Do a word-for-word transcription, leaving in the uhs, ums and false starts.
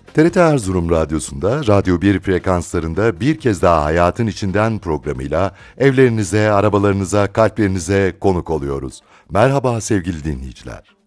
T R T Erzurum Radyosu'nda Radyo bir frekanslarında bir kez daha hayatın içinden programıyla evlerinize, arabalarınıza, kalplerinize konuk oluyoruz. Merhaba sevgili dinleyiciler.